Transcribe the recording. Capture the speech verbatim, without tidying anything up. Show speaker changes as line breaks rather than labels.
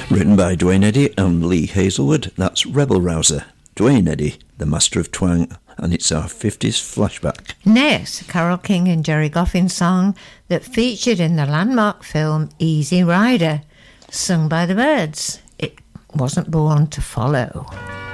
Written by Duane Eddy and Lee Hazelwood, that's Rebel Rouser. Duane Eddy, the master of twang, and it's our fifties flashback.
Next, Carole King and Gerry Goffin song that featured in the landmark film Easy Rider, sung by the Byrds. It wasn't born to follow.